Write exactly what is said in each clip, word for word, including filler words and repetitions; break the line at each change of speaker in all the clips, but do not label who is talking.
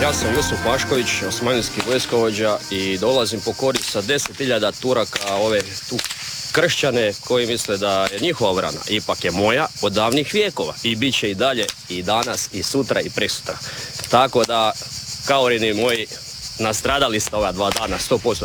Ja sam Jusuf Pašković, osmanlijski vojskovođa i dolazim po korist sa deset hiljada Turaka, ove tu kršćane koji misle da je njihova obrana. Ipak je moja od davnih vijekova i bit će i dalje i danas i sutra i presutra. Tako da, kao rini moji, nastradali ste ova dva dana, sto posto.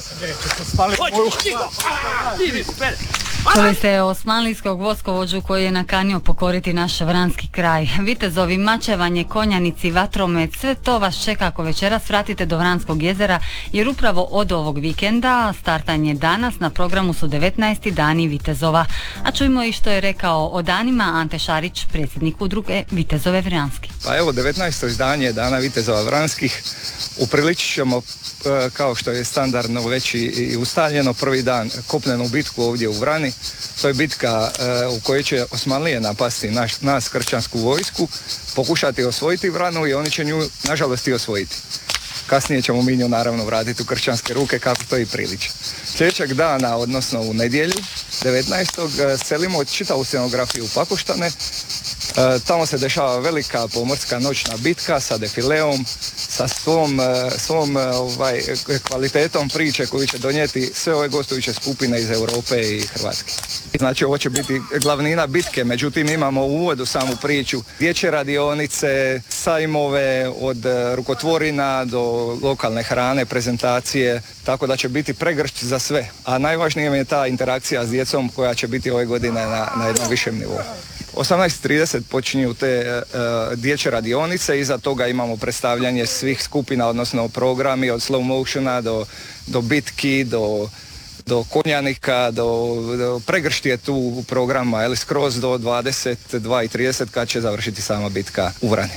Čuli ste osmanlijskog vojskovođu koji je nakanio pokoriti naš vranski kraj. Vitezovi, mačevanje, konjanici, vatromet, sve to vas čeka ako večeras vratite do Vranskog jezera, jer upravo od ovog vikenda startanje danas na programu su devetnaesti dani Vitezova. A čujmo i što je rekao o danima Ante Šarić, predsjednik udruge Vitezove Vranski.
Pa evo, devetnaesto izdanje dana Vitezova Vranskih upriličit ćemo, kao što je standardno već i ustaljeno, prvi dan kopnenu bitku ovdje u Vrani. To je bitka u kojoj će Osmanlije napasti naš, nas kršćansku vojsku, pokušati osvojiti Vranu i oni će nju nažalost i osvojiti. Kasnije ćemo mi nju naravno vratiti u kršćanske ruke kako to i priliči. Sljedećeg dana, odnosno u nedjelju, devetnaestog selimo čitavu scenografiju u Pakoštane. Tamo se dešava velika pomorska noćna bitka sa defileom, sa svom, svom ovaj, kvalitetom priče koju će donijeti sve ove gostujuće skupine iz Europe i Hrvatske. Znači, ovo će biti glavnina bitke, međutim imamo u uvodu samu priču, dječje radionice, sajmove od rukotvorina do lokalne hrane, prezentacije, tako da će biti pregršt za sve. A najvažnije mi je ta interakcija s djecom koja će biti ove godine na, na jednom višem nivou. osamnaest trideset počinju te uh, dječje radionice, iza toga imamo predstavljanje svih skupina, odnosno programi od slow motiona do, do bitki, do, do konjanika, do, do pregršt je tu programa, ali skroz do dvadeset dva i trideset kad će završiti sama bitka u Vrani.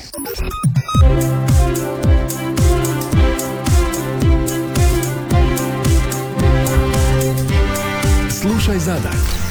Slušaj Zadar.